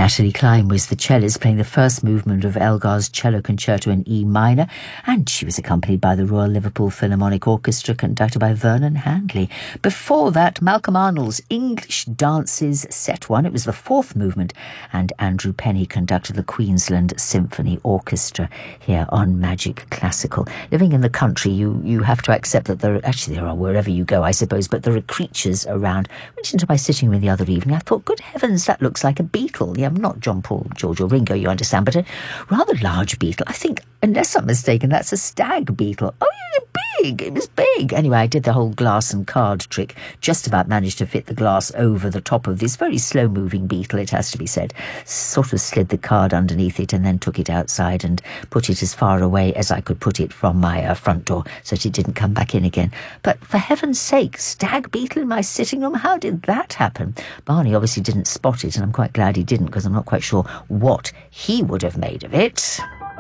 Natalie Klein was the cellist playing the first movement of Elgar's Cello Concerto in E minor, and she was accompanied by the Royal Liverpool Philharmonic Orchestra conducted by Vernon Handley. Before that, Malcolm Arnold's English Dances Set 1, it was the fourth movement, and Andrew Penny conducted the Queensland Symphony Orchestra here on Magic Classical. Living in the country, you have to accept that there are wherever you go, I suppose, but there are creatures around. I went into my sitting room the other evening. I thought, good heavens, that looks like a beetle. Yeah, not John Paul, George or Ringo, you understand, but a rather large beetle. I think, unless I'm mistaken, that's a stag beetle. Oh, yeah, big. It was big. Anyway, I did the whole glass and card trick. Just about managed to fit the glass over the top of this very slow-moving beetle, it has to be said. Sort of slid the card underneath it and then took it outside and put it as far away as I could put it from my front door so that it didn't come back in again. But for heaven's sake, stag beetle in my sitting room? How did that happen? Barney obviously didn't spot it, and I'm quite glad he didn't, because I'm not quite sure what he would have made of it.